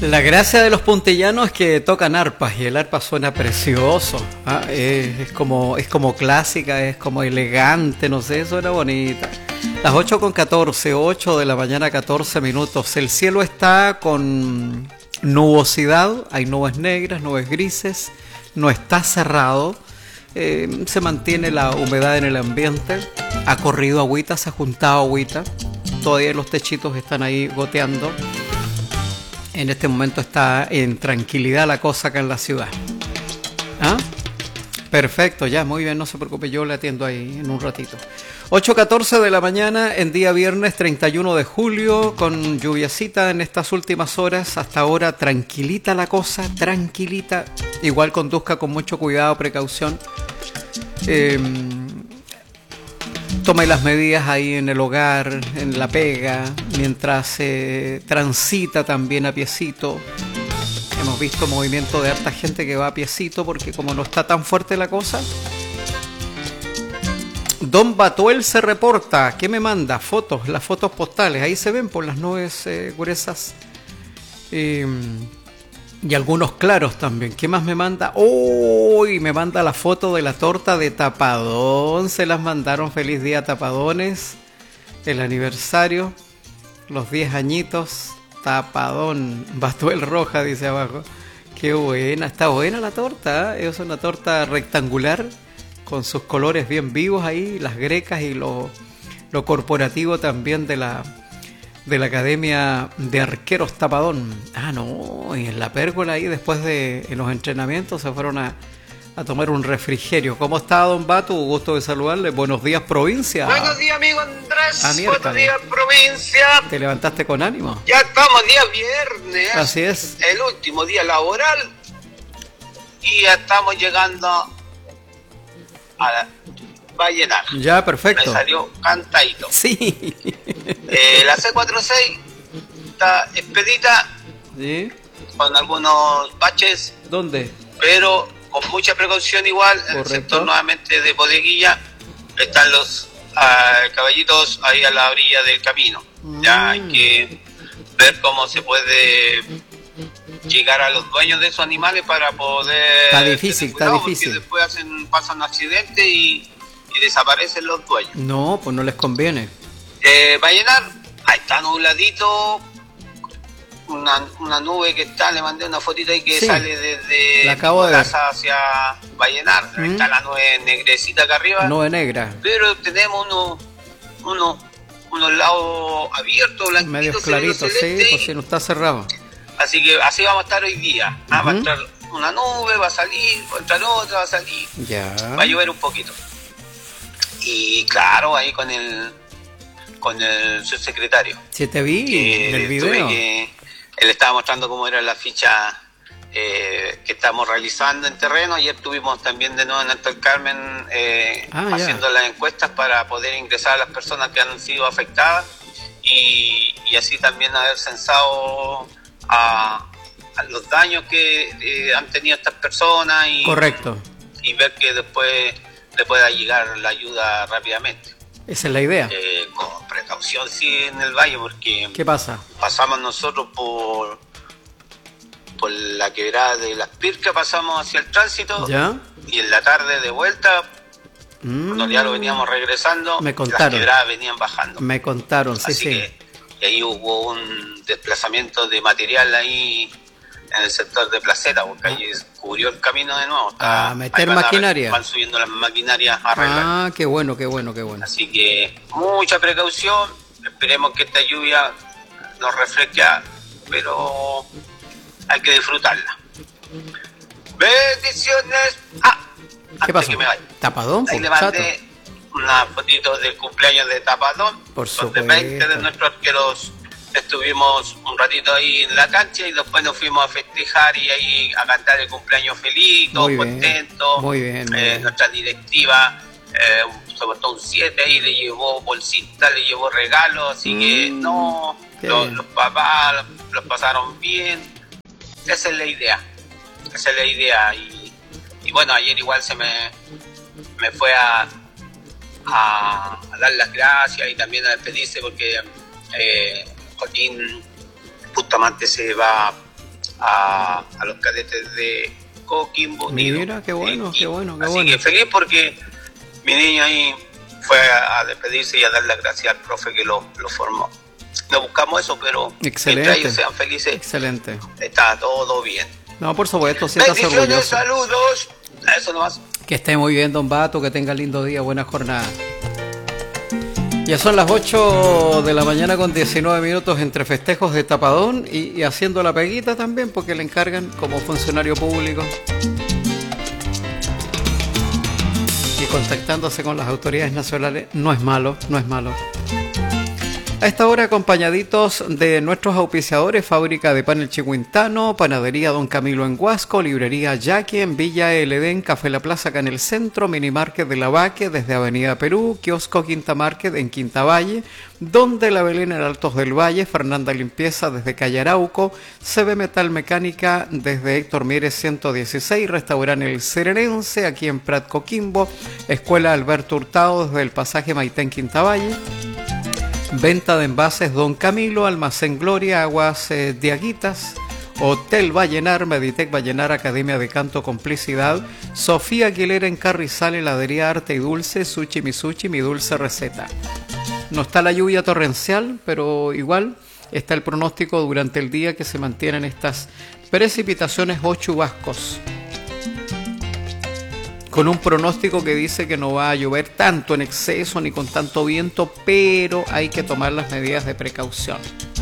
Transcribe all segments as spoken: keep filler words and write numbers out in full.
La gracia de los puntellanos es que tocan arpas y el arpa suena precioso. ¿Ah? Es, es, como, es como clásica, es como elegante, no sé, suena bonita. Las ocho con catorce, ocho de la mañana, catorce minutos. El cielo está con nubosidad, hay nubes negras, nubes grises, no está cerrado. Eh, se mantiene la humedad en el ambiente. Ha corrido agüita, se ha juntado agüita. Todavía los techitos están ahí goteando. En este momento está en tranquilidad la cosa acá en la ciudad. ¿Ah? Perfecto, ya, muy bien, no se preocupe, yo le atiendo ahí en un ratito. ocho catorce de la mañana en día viernes treinta y uno de julio, con lluviacita en estas últimas horas. Hasta ahora tranquilita la cosa, tranquilita. Igual conduzca con mucho cuidado, precaución. Eh, Tome las medidas ahí en el hogar, en la pega, mientras eh, transita también a piecito. Hemos visto movimiento de harta gente que va a piecito porque como no está tan fuerte la cosa. Don Batuel se reporta. ¿Qué me manda? Fotos, las fotos postales. Ahí se ven por las nubes eh, gruesas. Eh, y algunos claros también. ¿Qué más me manda? ¡Uy! Me manda la foto de la torta de Tapadón. Se las mandaron. Feliz día, Tapadones. El aniversario. Los diez añitos. Tapadón. Batuel Roja, dice abajo. ¡Qué buena! Está buena la torta, ¿eh? Es una torta rectangular con sus colores bien vivos ahí. Las grecas y lo, lo corporativo también de la... de la Academia de Arqueros Tapadón. Ah, no, y en la pérgola ahí después de en los entrenamientos se fueron a, a tomar un refrigerio. ¿Cómo está, don Batu? Gusto de saludarle. Buenos días, provincia. Buenos días, amigo Andrés. Ah, buenos días, provincia. ¿Te levantaste con ánimo? Ya estamos día viernes. Así es. El último día laboral. Y ya estamos llegando a la... va a llenar. Ya, perfecto. Me salió cantadito. Sí. Eh, la C cuarenta y seis está expedita. ¿Sí? Con algunos baches. ¿Dónde? Pero con mucha precaución igual. Correcto. En el sector nuevamente de Bodeguilla están los uh, caballitos ahí a la orilla del camino. Mm. Ya hay que ver cómo se puede llegar a los dueños de esos animales para poder... Está difícil, está difícil. Porque después hacen, pasan accidentes y... y desaparecen los dueños. No, pues no les conviene. Eh, va a llenar, ahí está nubladito, una, una nube que está, le mandé una fotito ahí que sí, sale desde la acabo de casa hacia Vallenar, ¿Mm? Está la nube negrecita acá arriba. Nube negra. Pero tenemos unos, unos, unos lados abiertos, blanquitos. Medios claritos, sí, pues si no está cerrado. Así que así vamos a estar hoy día. Ah, uh-huh. Va a estar una nube, va a salir, va a entrar otra, va a salir. Ya. Va a llover un poquito. Y claro, ahí con el con el subsecretario. Sí, te vi en el video. Que, él estaba mostrando cómo era la ficha eh, que estamos realizando en terreno. Ayer estuvimos también de nuevo en Alto del Carmen eh, ah, haciendo ya. las encuestas para poder ingresar a las personas que han sido afectadas y, y así también haber censado a, a los daños que eh, han tenido estas personas y, correcto, y ver que después le pueda llegar la ayuda rápidamente. Esa es la idea. Eh, con precaución sí en el valle porque... ¿Qué pasa? Pasamos nosotros por por la quebrada de Las Pircas, pasamos hacia el tránsito. ¿Ya? Y en la tarde de vuelta, mm. cuando ya lo veníamos regresando, me contaron. Las quebradas venían bajando. Me contaron, sí, Así sí. Que, y ahí hubo un desplazamiento de material ahí en el sector de Placeta, porque ahí cubrió el camino de nuevo. Está, a meter maquinaria. A, van subiendo las maquinarias a arreglar. Ah, qué bueno, qué bueno, qué bueno. Así que mucha precaución, esperemos que esta lluvia nos refresque, pero hay que disfrutarla. Bendiciones. Ah, ¿qué pasó? Que me vaya. ¿Tapadón? Ahí le mandé una fotito del cumpleaños de Tapadón. Por supuesto. Donde veinte de nuestros arqueros estuvimos un ratito ahí en la cancha y después nos fuimos a festejar y ahí a cantar el cumpleaños feliz, todos contentos. Muy bien. Muy eh, bien. Nuestra directiva eh, se portó un siete ahí, le llevó bolsita, le llevó regalos, así mm, que no, los, los papás los, los pasaron bien. Esa es la idea, esa es la idea. Y, y bueno, ayer igual se me, me fue a, a, a dar las gracias y también a despedirse porque... Eh, Joaquín Bustamante se va a, a los cadetes de Coquimbo. Mira, qué bueno, qué bueno, qué Así bueno. que feliz porque mi niño ahí fue a, a despedirse y a dar las gracias al profe que lo, lo formó. No buscamos eso, pero excelente, mientras ellos sean felices, excelente, está todo bien. No, por supuesto, siéntase orgulloso. orgulloso. Saludos. Eso nomás. Que esté muy bien, don Bato, que tenga lindo día, buena jornada. Ya son las ocho de la mañana con diecinueve minutos entre festejos de Tapadón y, y haciendo la peguita también porque le encargan como funcionario público y contactándose con las autoridades nacionales. No es malo, no es malo. A esta hora acompañaditos de nuestros auspiciadores, Fábrica de Pan El Chihuintano, Panadería Don Camilo en Huasco, Librería Yaqui en Villa El Edén, Café La Plaza acá en el centro, Mini Market de La Vaque desde Avenida Perú, Kiosco Quinta Market en Quinta Valle, Donde la Belén en Altos del Valle, Fernanda Limpieza desde Calle Arauco, C B Metal Mecánica desde Héctor Mieres ciento dieciséis, Restaurante El Serenense aquí en Prat Coquimbo, Escuela Alberto Hurtado desde el Pasaje Maitén Quinta Valle, Venta de envases Don Camilo, Almacén Gloria, Aguas eh, Diaguitas, Hotel Vallenar, Meditec Vallenar, Academia de Canto Complicidad, Sofía Aguilera en Carrizal, Heladería Arte y Dulce, Sushi Misuchi, Mi Dulce Receta. No está la lluvia torrencial, pero igual está el pronóstico durante el día que se mantienen estas precipitaciones o chubascos, con un pronóstico que dice que no va a llover tanto en exceso ni con tanto viento, pero hay que tomar las medidas de precaución.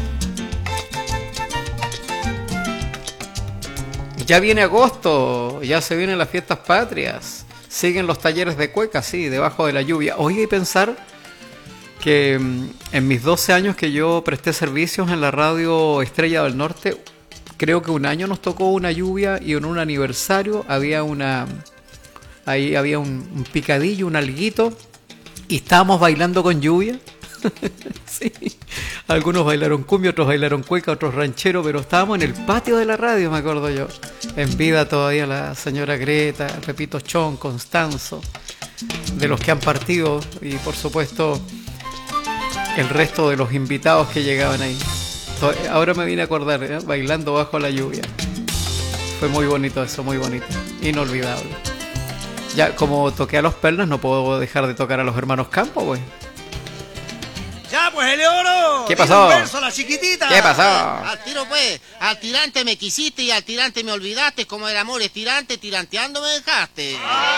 Ya viene agosto, ya se vienen las fiestas patrias, siguen los talleres de cueca, sí, debajo de la lluvia. Oiga, y pensar que en mis doce años que yo presté servicios en la radio Estrella del Norte, creo que un año nos tocó una lluvia y en un aniversario había una... Ahí había un, un picadillo, un alguito, y estábamos bailando con lluvia. Sí. Algunos bailaron cumbia, otros bailaron cueca, otros ranchero, pero estábamos en el patio de la radio, me acuerdo yo. En vida todavía la señora Greta, Pepito Chón, Constanzo, de los que han partido, y por supuesto el resto de los invitados que llegaban ahí. Ahora me vine a acordar, ¿eh? Bailando bajo la lluvia. Fue muy bonito eso, muy bonito, inolvidable. Ya, como toqué a los Pernas, no puedo dejar de tocar a los hermanos Campos, güey. Ya, pues, Eleoro. ¿Qué pasó? Un verso a la chiquitita. ¿Qué pasó? Al tiro, pues. Al tirante me quisiste y al tirante me olvidaste. Como el amor es tirante, tiranteando me dejaste.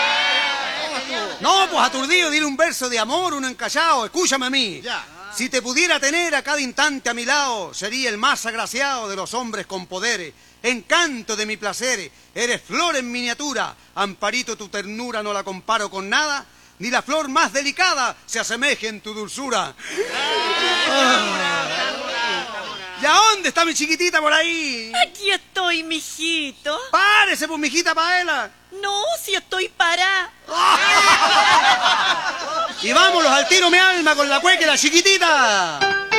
No, pues, aturdido, dile un verso de amor, uno encallado. Escúchame a mí. Ya. Si te pudiera tener a cada instante a mi lado, sería el más agraciado de los hombres con poderes. Encanto de mi placer, eres flor en miniatura, amparito tu ternura no la comparo con nada, ni la flor más delicada se asemeje en tu dulzura. Ah. ¿Y a dónde está mi chiquitita por ahí? Aquí estoy, mijito. Párese, pues, mijita Paela. No, si estoy parada. Y vámonos al tiro, mi alma, con la cueca y la chiquitita.